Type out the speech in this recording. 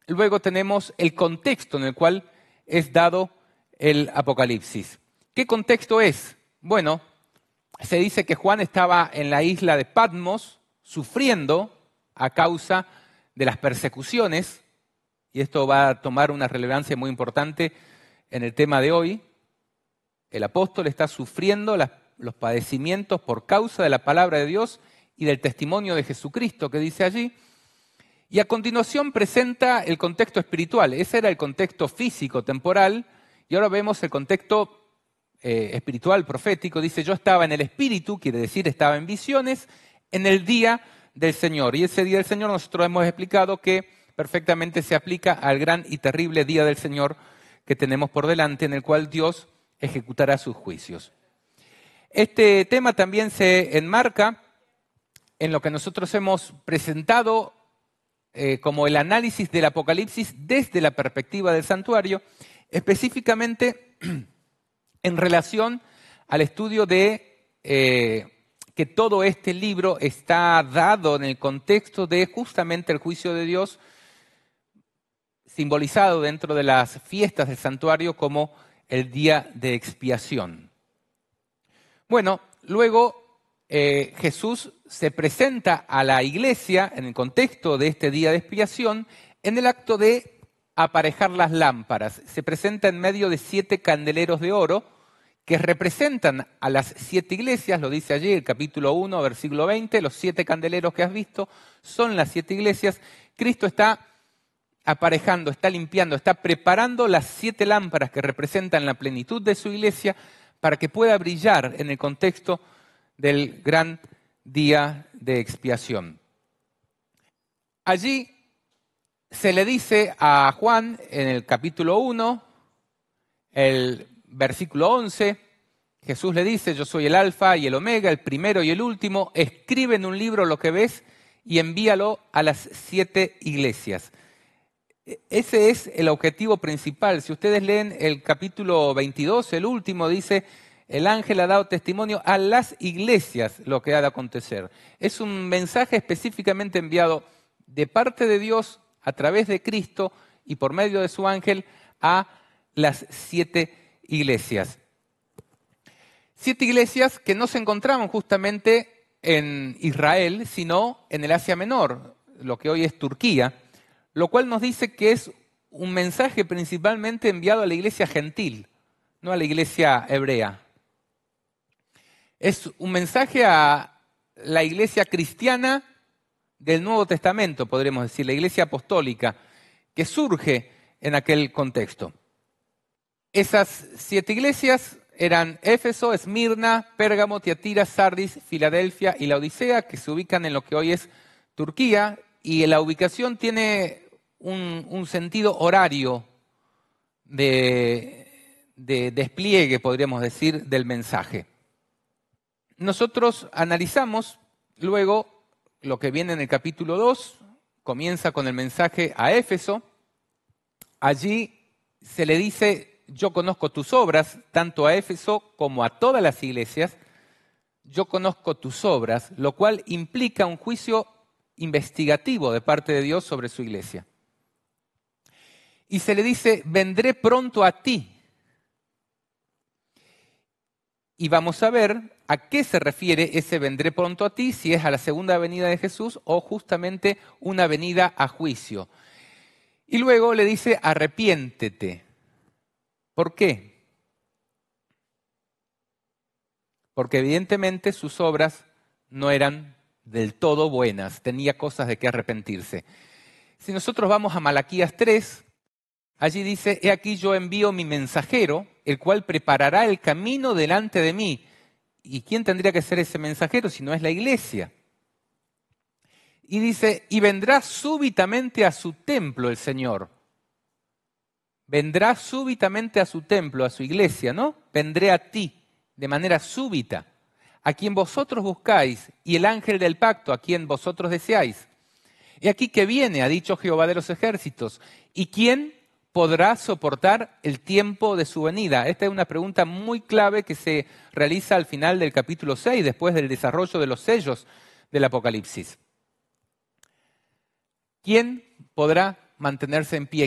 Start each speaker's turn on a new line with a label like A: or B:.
A: luego tenemos el contexto en el cual es dado el Apocalipsis. ¿Qué contexto es? Bueno, se dice que Juan estaba en la isla de Patmos sufriendo a causa de las persecuciones, y esto va a tomar una relevancia muy importante en el tema de hoy. El apóstol está sufriendo los padecimientos por causa de la palabra de Dios y del testimonio de Jesucristo que dice allí. Y a continuación presenta el contexto espiritual. Ese era el contexto físico, temporal, y ahora vemos el contexto espiritual, profético. Dice, yo estaba en el espíritu, quiere decir estaba en visiones, en el día del Señor. Y ese día del Señor nosotros hemos explicado que perfectamente se aplica al gran y terrible día del Señor que tenemos por delante, en el cual Dios ejecutará sus juicios. Este tema también se enmarca en lo que nosotros hemos presentado como el análisis del Apocalipsis desde la perspectiva del santuario, específicamente en relación al estudio de que todo este libro está dado en el contexto de justamente el juicio de Dios, simbolizado dentro de las fiestas del santuario como el día de expiación. Bueno, luego Jesús se presenta a la iglesia en el contexto de este día de expiación en el acto de aparejar las lámparas. Se presenta en medio de 7 candeleros de oro que representan a las 7 iglesias, lo dice allí el capítulo 1, versículo 20, los 7 candeleros que has visto son las 7 iglesias. Cristo está aparejando, está limpiando, está preparando las 7 lámparas que representan la plenitud de su iglesia para que pueda brillar en el contexto del gran día de expiación. Allí se le dice a Juan en el capítulo 1, el versículo 11, Jesús le dice, yo soy el alfa y el omega, el primero y el último, escribe en un libro lo que ves y envíalo a las 7 iglesias. Ese es el objetivo principal. Si ustedes leen el capítulo 22, el último, dice, el ángel ha dado testimonio a las iglesias lo que ha de acontecer. Es un mensaje específicamente enviado de parte de Dios a través de Cristo y por medio de su ángel a las 7 iglesias. 7 iglesias que no se encontraban justamente en Israel, sino en el Asia Menor, lo que hoy es Turquía, lo cual nos dice que es un mensaje principalmente enviado a la iglesia gentil, no a la iglesia hebrea. Es un mensaje a la iglesia cristiana del Nuevo Testamento, podríamos decir, la iglesia apostólica, que surge en aquel contexto. Esas 7 iglesias eran Éfeso, Esmirna, Pérgamo, Tiatira, Sardis, Filadelfia y Laodicea, que se ubican en lo que hoy es Turquía, y la ubicación tiene un sentido horario de despliegue, podríamos decir, del mensaje. Nosotros analizamos luego lo que viene en el capítulo 2, comienza con el mensaje a Éfeso. Allí se le dice, yo conozco tus obras, tanto a Éfeso como a todas las iglesias, yo conozco tus obras, lo cual implica un juicio investigativo de parte de Dios sobre su iglesia. Y se le dice, vendré pronto a ti. Y vamos a ver a qué se refiere ese vendré pronto a ti, si es a la segunda venida de Jesús o justamente una venida a juicio. Y luego le dice, arrepiéntete. ¿Por qué? Porque evidentemente sus obras no eran del todo buenas, tenía cosas de qué arrepentirse. Si nosotros vamos a Malaquías 3, allí dice, he aquí yo envío mi mensajero, el cual preparará el camino delante de mí. ¿Y quién tendría que ser ese mensajero si no es la iglesia? Y dice, y vendrá súbitamente a su templo el Señor. Vendrá súbitamente a su templo, a su iglesia, ¿no? Vendré a ti de manera súbita, a quien vosotros buscáis, y el ángel del pacto, a quien vosotros deseáis. He aquí que viene, ha dicho Jehová de los ejércitos, ¿y quién podrá soportar el tiempo de su venida? Esta es una pregunta muy clave que se realiza al final del capítulo 6, después del desarrollo de los sellos del Apocalipsis. ¿Quién podrá mantenerse en pie.